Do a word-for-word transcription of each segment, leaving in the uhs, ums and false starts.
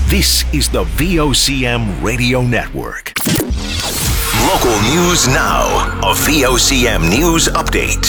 This is the V O C M Radio Network. Local news now. A V O C M News Update.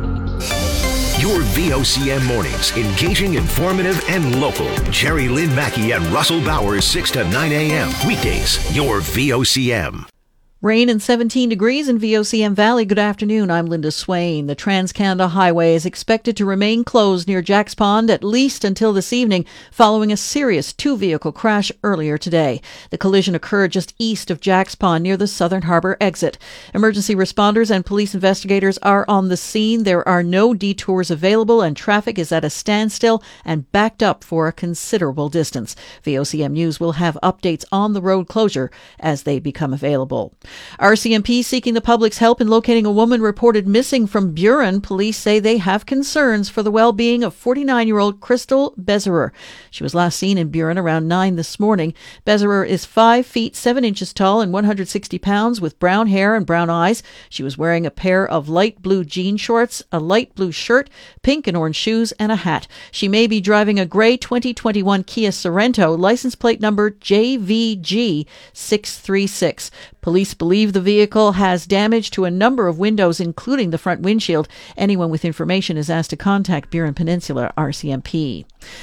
Your V O C M mornings, engaging, informative, and local. Jerry Lynn Mackey and Russell Bowers, six to nine a.m. Weekdays, your V O C M. Rain and seventeen degrees in V O C M Valley. Good afternoon. I'm Linda Swain. The Trans-Canada Highway is expected to remain closed near Jacks Pond at least until this evening, following a serious two-vehicle crash earlier today. The collision occurred just east of Jacks Pond near the Southern Harbour exit. Emergency responders and police investigators are on the scene. There are no detours available and traffic is at a standstill and backed up for a considerable distance. V O C M News will have updates on the road closure as they become available. R C M P seeking the public's help in locating a woman reported missing from Burin. Police say they have concerns for the well-being of forty-nine-year-old Crystal Bezerer. She was last seen in Burin around nine this morning. Bezerer is five feet seven inches tall and one hundred sixty pounds with brown hair and brown eyes. She was wearing a pair of light blue jean shorts, a light blue shirt, pink and orange shoes, and a hat. She may be driving a gray twenty twenty-one Kia Sorento, license plate number J V G six three six. Police believe the vehicle has damage to a number of windows, including the front windshield. Anyone with information is asked to contact Burin Peninsula R C M P.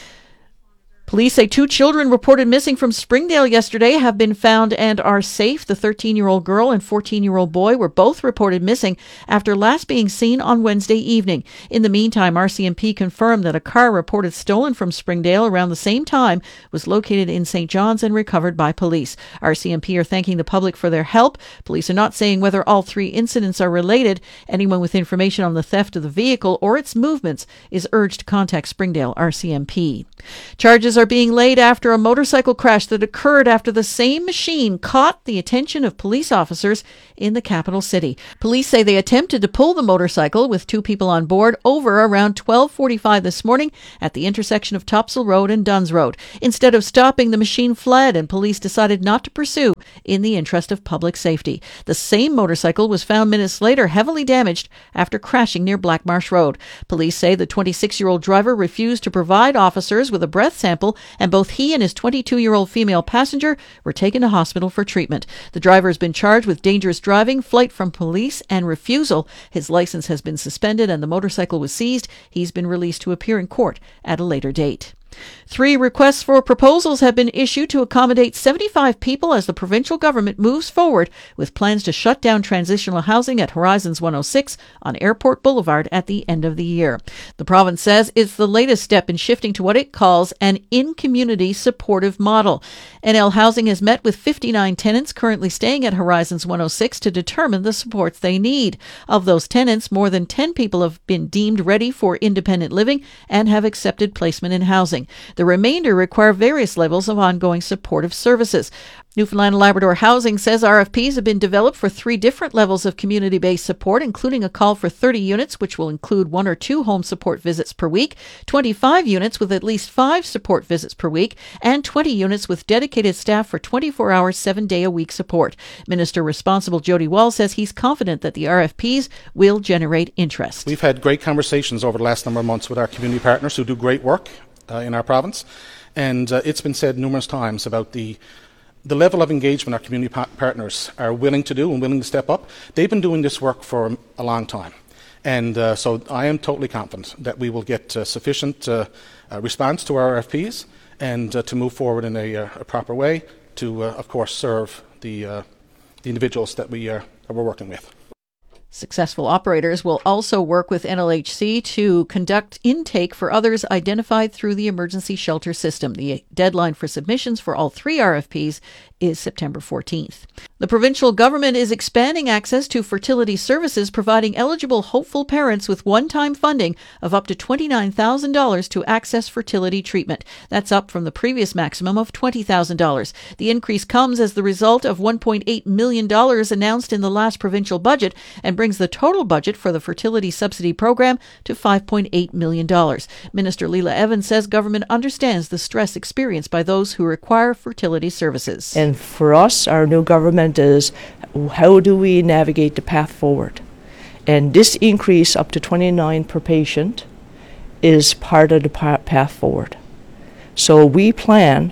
Police say two children reported missing from Springdale yesterday have been found and are safe. The thirteen-year-old girl and fourteen-year-old boy were both reported missing after last being seen on Wednesday evening. In the meantime, R C M P confirmed that a car reported stolen from Springdale around the same time was located in Saint John's and recovered by police. R C M P are thanking the public for their help. Police are not saying whether all three incidents are related. Anyone with information on the theft of the vehicle or its movements is urged to contact Springdale R C M P. Charges are being laid after a motorcycle crash that occurred after the same machine caught the attention of police officers in the capital city. Police say they attempted to pull the motorcycle with two people on board over around twelve forty-five this morning at the intersection of Topsail Road and Duns Road. Instead of stopping, the machine fled and police decided not to pursue in the interest of public safety. The same motorcycle was found minutes later heavily damaged after crashing near Blackmarsh Road. Police say the twenty-six-year-old driver refused to provide officers with a breath sample, and both he and his twenty-two-year-old female passenger were taken to hospital for treatment. The driver has been charged with dangerous driving, flight from police, and refusal. His license has been suspended and the motorcycle was seized. He's been released to appear in court at a later date. Three requests for proposals have been issued to accommodate seventy-five people as the provincial government moves forward with plans to shut down transitional housing at Horizons one oh six on Airport Boulevard at the end of the year. The province says it's the latest step in shifting to what it calls an in-community supportive model. N L Housing has met with fifty-nine tenants currently staying at Horizons one oh six to determine the supports they need. Of those tenants, more than ten people have been deemed ready for independent living and have accepted placement in housing. The remainder require various levels of ongoing supportive services. Newfoundland and Labrador Housing says R F Ps have been developed for three different levels of community-based support, including a call for thirty units, which will include one or two home support visits per week, twenty-five units with at least five support visits per week, and twenty units with dedicated staff for twenty-four hours, seven-day-a-week support. Minister responsible Jody Wall says he's confident that the R F Ps will generate interest. We've had great conversations over the last number of months with our community partners who do great work Uh, in our province, and uh, it's been said numerous times about the the level of engagement our community pa- partners are willing to do and willing to step up. They've been doing this work for a long time, and uh, so I am totally confident that we will get uh, sufficient uh, uh, response to our R F Ps and uh, to move forward in a, uh, a proper way to, uh, of course, serve the uh, the individuals that we are that we're working with. Successful operators will also work with N L H C to conduct intake for others identified through the emergency shelter system. The deadline for submissions for all three R F Ps is September fourteenth. The provincial government is expanding access to fertility services, providing eligible hopeful parents with one-time funding of up to twenty-nine thousand dollars to access fertility treatment. That's up from the previous maximum of twenty thousand dollars. The increase comes as the result of one point eight million dollars announced in the last provincial budget and brings the total budget for the fertility subsidy program to five point eight million dollars. Minister Leela Evans says government understands the stress experienced by those who require fertility services. And for us, our new government is, how do we navigate the path forward? And this increase up to twenty-nine per patient is part of the path forward. So we plan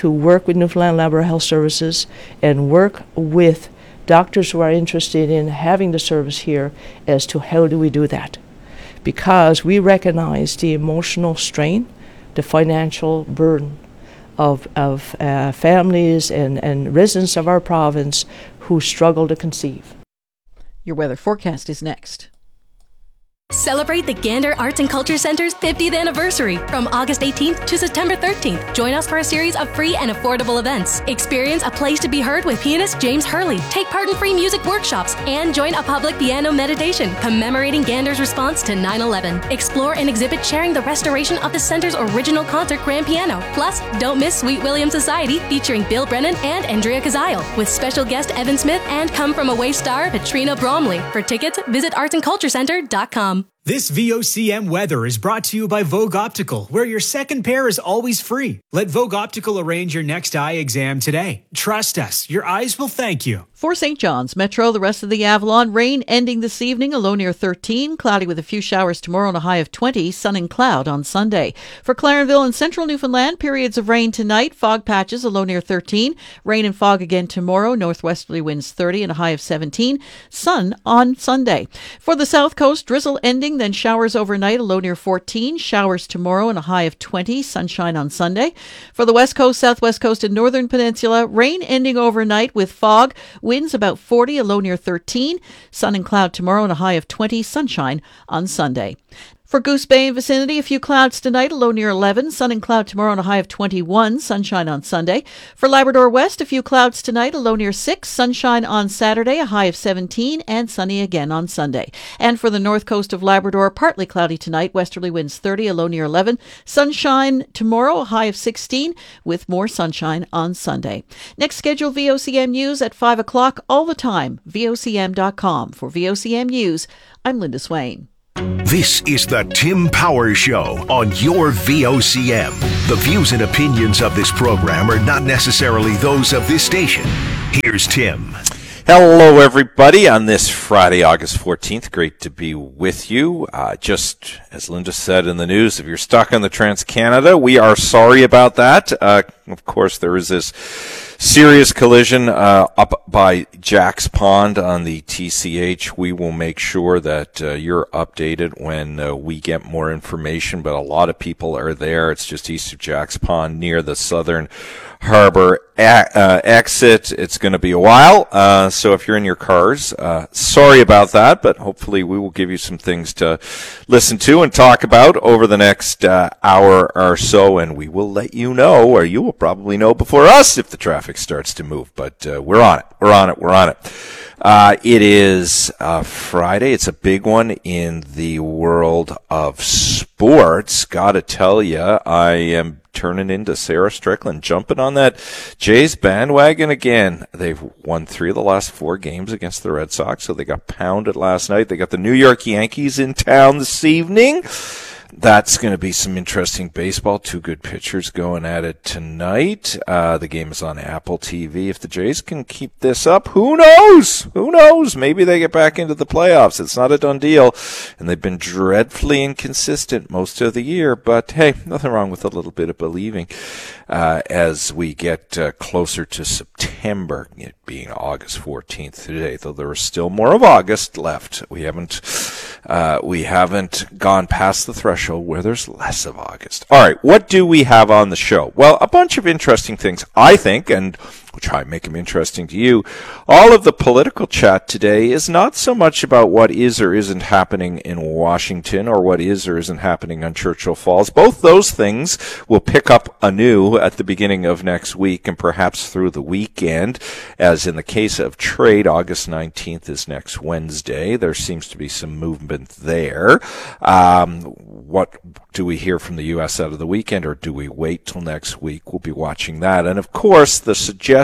to work with Newfoundland Labrador Health Services and work with doctors who are interested in having the service here as to how do we do that. Because we recognize the emotional strain, the financial burden of, of uh, families and, and residents of our province who struggle to conceive. Your weather forecast is next. Celebrate the Gander Arts and Culture Center's fiftieth anniversary from August eighteenth to September thirteenth. Join us for a series of free and affordable events. Experience A Place to Be Heard with pianist James Hurley. Take part in free music workshops and join a public piano meditation commemorating Gander's response to nine eleven. Explore an exhibit sharing the restoration of the center's original concert grand piano. Plus, don't miss Sweet William Society featuring Bill Brennan and Andrea Kazile with special guest Evan Smith and Come From Away star Katrina Bromley. For tickets, visit arts and culture center dot com. This V O C M weather is brought to you by Vogue Optical, where your second pair is always free. Let Vogue Optical arrange your next eye exam today. Trust us, your eyes will thank you. For Saint John's Metro, the rest of the Avalon, rain ending this evening, a low near thirteen, cloudy with a few showers tomorrow and a high of twenty, sun and cloud on Sunday. For Clarenville and central Newfoundland, periods of rain tonight, fog patches, a low near thirteen, rain and fog again tomorrow, northwesterly winds thirty and a high of seventeen, sun on Sunday. For the South Coast, drizzle ending, then showers overnight, a low near fourteen, showers tomorrow and a high of twenty, sunshine on Sunday. For the West Coast, Southwest Coast and Northern Peninsula, rain ending overnight with fog, winds about forty, a low near thirteen, sun and cloud tomorrow and a high of twenty, sunshine on Sunday. For Goose Bay and vicinity, a few clouds tonight, a low near eleven, sun and cloud tomorrow and a high of twenty-one, sunshine on Sunday. For Labrador West, a few clouds tonight, a low near six, sunshine on Saturday, a high of seventeen, and sunny again on Sunday. And for the north coast of Labrador, partly cloudy tonight, westerly winds thirty, a low near eleven, sunshine tomorrow, a high of sixteen, with more sunshine on Sunday. Next scheduled V O C M News at five o'clock all the time, V O C M dot com. For V O C M News, I'm Linda Swain. This is the Tim Powers Show on your V O C M. The views and opinions of this program are not necessarily those of this station. Here's Tim. Hello, everybody, on this Friday, August fourteenth. Great to be with you. Uh, just as Linda said in the news, if you're stuck on the Trans-Canada, we are sorry about that. Uh, of course, there is this serious collision uh, up by Jack's Pond on the T C H. We will make sure that uh, you're updated when uh, we get more information, but a lot of people are there. It's just east of Jack's Pond near the Southern Harbor a- uh, exit. It's going to be a while, uh, so if you're in your cars, uh, sorry about that, but hopefully we will give you some things to listen to and talk about over the next uh, hour or so, and we will let you know, or you will probably know before us if the traffic starts to move, but uh, we're on it, we're on it, we're on it. Uh, it is uh, Friday. It's a big one in the world of sports. Gotta tell you, I am turning into Sarah Strickland, jumping on that Jays bandwagon again. They've won three of the last four games against the Red Sox, so they got pounded last night. They got the New York Yankees in town this evening. That's going to be some interesting baseball. Two good pitchers going at it tonight. Uh, the game is on Apple T V. If the Jays can keep this up, who knows? Who knows? Maybe they get back into the playoffs. It's not a done deal. And they've been dreadfully inconsistent most of the year. But hey, nothing wrong with a little bit of believing. Uh, as we get uh, closer to September, it being August fourteenth today, though there is still more of August left. We haven't, uh, we haven't gone past the threshold where there's less of August. All right, what do we have on the show? Well, a bunch of interesting things, I think, and we'll try and make them interesting to you. All of the political chat today is not so much about what is or isn't happening in Washington or what is or isn't happening on Churchill Falls. Both those things will pick up anew at the beginning of next week and perhaps through the weekend. As in the case of trade, August nineteenth is next Wednesday. There seems to be some movement there. Um, what do we hear from the U S out of the weekend, or do we wait till next week? We'll be watching that. And of course, the suggestion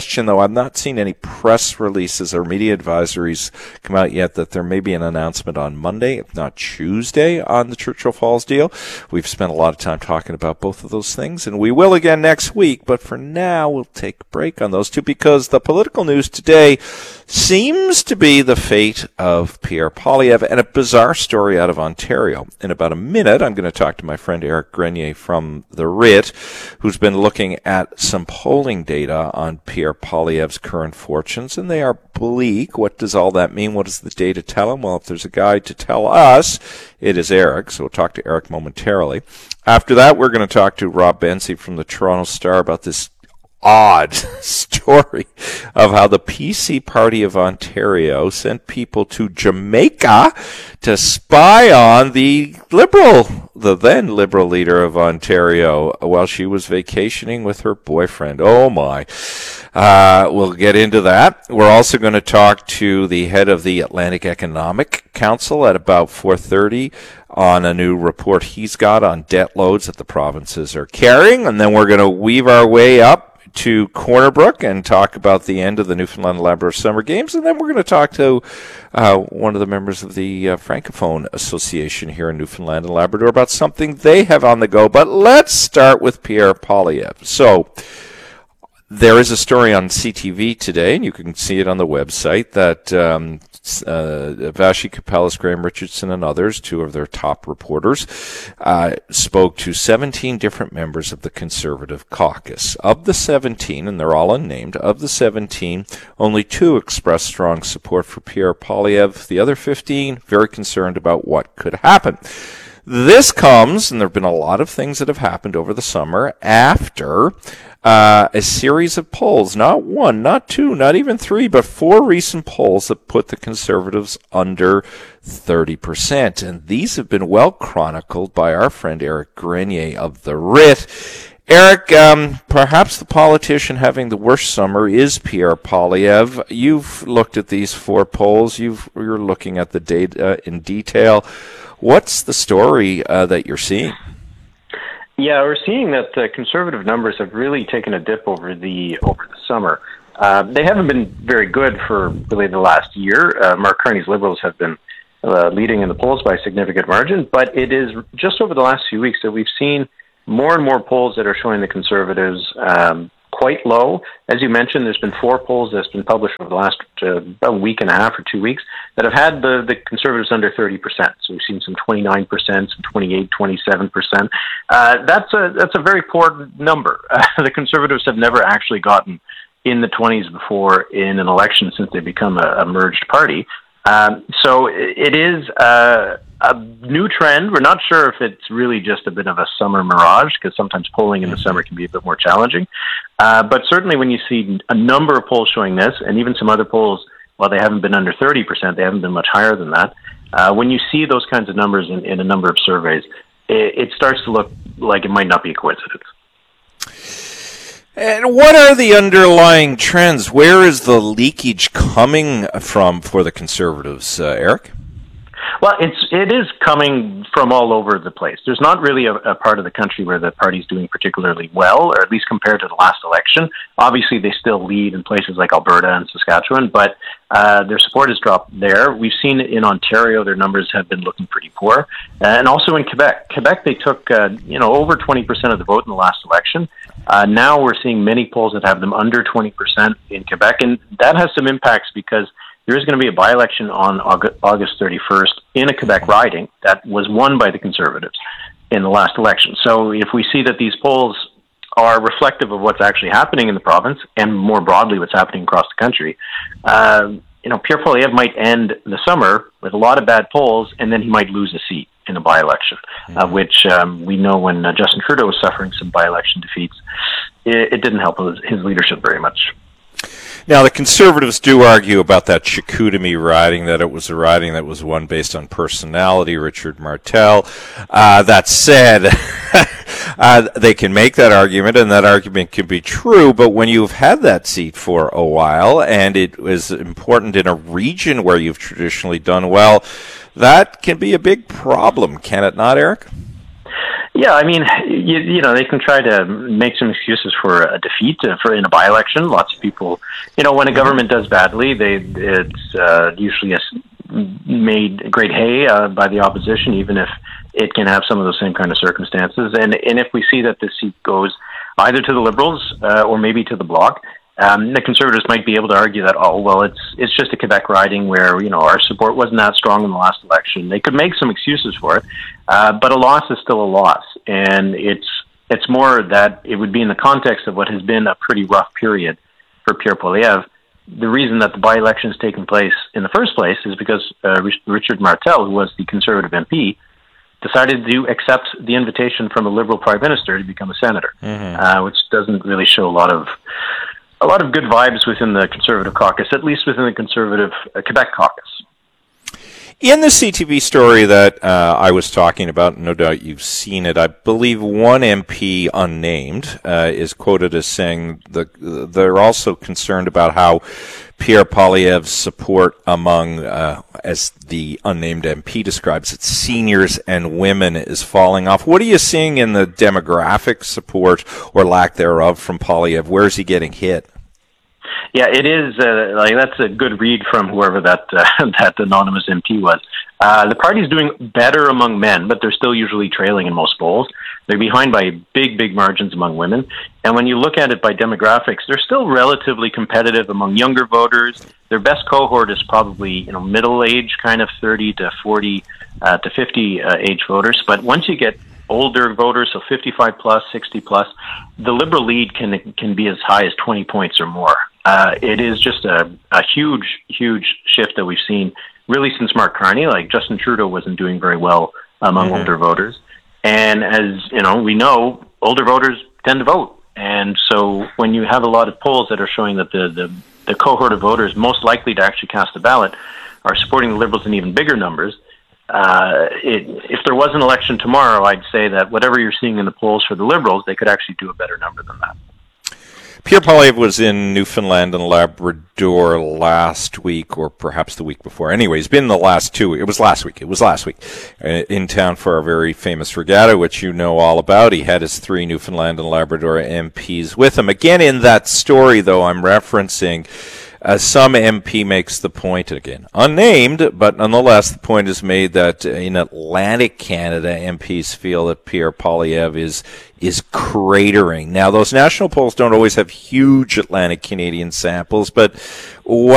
suggestion, though, I've not seen any press releases or media advisories come out yet that there may be an announcement on Monday, if not Tuesday, on the Churchill Falls deal. We've spent a lot of time talking about both of those things, and we will again next week. But for now, we'll take a break on those two because the political news today seems to be the fate of Pierre Poilievre and a bizarre story out of Ontario. In about a minute, I'm going to talk to my friend Eric Grenier from the R I T, who's been looking at some polling data on Pierre Poilievre's current fortunes, and they are bleak. What does all that mean? What does the data tell him? Well, if there's a guide to tell us, it is Eric, so we'll talk to Eric momentarily. After that, we're going to talk to Rob Benzie from the Toronto Star about this odd story of how the P C Party of Ontario sent people to Jamaica to spy on the Liberal, the then Liberal leader of Ontario, while she was vacationing with her boyfriend. Oh my. Uh, we'll get into that. We're also going to talk to the head of the Atlantic Economic Council at about four thirty on a new report he's got on debt loads that the provinces are carrying. And then we're going to weave our way up to Corner Brook and talk about the end of the Newfoundland and Labrador Summer Games. And then we're going to talk to uh, one of the members of the uh, Francophone Association here in Newfoundland and Labrador about something they have on the go. But let's start with Pierre Poilievre. So there is a story on C T V today, and you can see it on the website, that um, uh, Vashi Kapelis, Graham Richardson, and others, two of their top reporters, uh, spoke to seventeen different members of the Conservative caucus. Of the seventeen, and they're all unnamed, of the seventeen, only two expressed strong support for Pierre Poilievre. The other fifteen, very concerned about what could happen. This comes, and there have been a lot of things that have happened over the summer, after uh, a series of polls, not one, not two, not even three, but four recent polls that put the Conservatives under thirty percent. And these have been well chronicled by our friend Eric Grenier of the R I T. Eric, um, perhaps the politician having the worst summer is Pierre Poilievre. You've looked at these four polls. You've, you're looking at the data in detail. What's the story uh, that you're seeing? Yeah, we're seeing that the Conservative numbers have really taken a dip over the over the summer. Uh, they haven't been very good for really the last year. Uh, Mark Carney's Liberals have been uh, leading in the polls by a significant margin, but it is just over the last few weeks that we've seen more and more polls that are showing the Conservatives um, quite low. As you mentioned, there's been four polls that's been published over the last uh, about a week and a half or two weeks that have had the, the Conservatives under thirty percent. So we've seen some twenty-nine percent, some twenty-eight, twenty-seven percent. Uh, that's a that's a very poor number. Uh, the Conservatives have never actually gotten in the twenties before in an election since they become a, a merged party. Um, so it is uh, a new trend. We're not sure if it's really just a bit of a summer mirage, because sometimes polling in the summer can be a bit more challenging. Uh, but certainly when you see a number of polls showing this, and even some other polls, while they haven't been under thirty percent, they haven't been much higher than that. Uh, when you see those kinds of numbers in, in a number of surveys, it, it starts to look like it might not be a coincidence. And what are the underlying trends? Where is the leakage coming from for the Conservatives, uh, Eric? Well, it's it is coming from all over the place. There's not really a, a part of the country where the party's doing particularly well, or at least compared to the last election. Obviously, they still lead in places like Alberta and Saskatchewan, but uh, their support has dropped there. We've seen in Ontario their numbers have been looking pretty poor, and also in Quebec. Quebec, they took uh, you know over twenty percent of the vote in the last election. Uh, now we're seeing many polls that have them under twenty percent in Quebec, and that has some impacts because there is going to be a by-election on August thirty-first in a Quebec riding that was won by the Conservatives in the last election. So if we see that these polls are reflective of what's actually happening in the province, and more broadly what's happening across the country, uh, you know, Pierre Poilievre might end the summer with a lot of bad polls, and then he might lose a seat in a by-election, mm-hmm. uh, which um, we know when uh, Justin Trudeau was suffering some by-election defeats, it, it didn't help his, his leadership very much. Now, the Conservatives do argue about that Chicoutimi riding, that it was a riding that was won based on personality, Richard Martel. Uh, that said, uh, they can make that argument, and that argument can be true, but when you've had that seat for a while, and it was important in a region where you've traditionally done well, that can be a big problem, can it not, Eric? Yeah, I mean, you, you know, they can try to make some excuses for a defeat uh, for in a by-election. Lots of people, you know, when a government does badly, they it's uh, usually made great hay uh, by the opposition, even if it can have some of those same kind of circumstances. And and if we see that this seat goes either to the Liberals uh, or maybe to the Bloc, Um, the Conservatives might be able to argue that, oh, well, it's it's just a Quebec riding where, you know, our support wasn't that strong in the last election. They could make some excuses for it, uh, but a loss is still a loss. And it's it's more that it would be in the context of what has been a pretty rough period for Pierre Poilievre. The reason that the by-election has taken place in the first place is because uh, Richard Martel, who was the Conservative M P, decided to accept the invitation from a Liberal Prime Minister to become a senator, mm-hmm. uh, which doesn't really show a lot of... a lot of good vibes within the Conservative caucus, at least within the Conservative uh, Quebec caucus. In the C T V story that uh, I was talking about, no doubt you've seen it, I believe one M P unnamed uh, is quoted as saying the, they're also concerned about how Pierre Poilievre's support among, uh, as the unnamed M P describes it, seniors and women is falling off. What are you seeing in the demographic support or lack thereof from Poilievre? Where is he getting hit? Yeah, it is. Uh, like that's a good read from whoever that uh, that anonymous M P was. Uh, the party's doing better among men, but they're still usually trailing in most polls. They're behind by big, big margins among women. And when you look at it by demographics, they're still relatively competitive among younger voters. Their best cohort is probably, you know, middle age, kind of thirty to forty uh, to fifty uh, age voters. But once you get older voters, so fifty-five plus, sixty plus, the Liberal lead can can be as high as twenty points or more. Uh, it is just a, a huge, huge shift that we've seen really since Mark Carney. Like Justin Trudeau wasn't doing very well among mm-hmm. older voters. And as you know, we know older voters tend to vote. And so when you have a lot of polls that are showing that the, the, the cohort of voters most likely to actually cast a ballot are supporting the Liberals in even bigger numbers, uh, it, if there was an election tomorrow, I'd say that whatever you're seeing in the polls for the Liberals, they could actually do a better number than that. Pierre Poilievre was in Newfoundland and Labrador last week, or perhaps the week before. Anyway, he's been the last two. It was last week. It was last week uh, in town for our very famous regatta, which you know all about. He had his three Newfoundland and Labrador M Ps with him. Again, in that story, though, I'm referencing Uh, some M P makes the point, again, unnamed, but nonetheless, the point is made that in Atlantic Canada, M Ps feel that Pierre Poilievre is is cratering. Now, those national polls don't always have huge Atlantic Canadian samples, but what